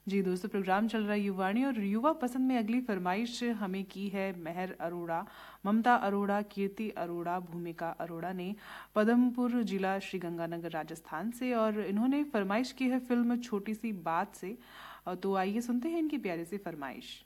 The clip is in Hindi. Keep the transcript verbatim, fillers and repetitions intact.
जी दोस्तों, प्रोग्राम चल रहा है युवाणी और युवा पसंद में अगली फरमाइश हमें की है मेहर अरोड़ा, ममता अरोड़ा, कीर्ति अरोड़ा, भूमिका अरोड़ा ने पदमपुर जिला श्रीगंगानगर राजस्थान से, और इन्होंने फरमाइश की है फिल्म छोटी सी बात से। अ, तो आइए सुनते हैं इनकी प्यारी सी फरमाइश।